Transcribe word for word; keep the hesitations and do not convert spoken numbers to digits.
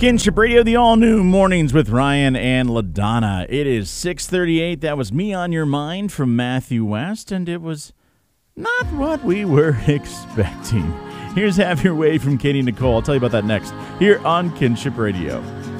Kinship Radio, the all-new Mornings with Ryan and LaDonna. It is six thirty-eight. That was Me on Your Mind from Matthew West, and it was not what we were expecting. Here's Have Your Way from Katie Nicole. I'll tell you about that next here on Kinship Radio.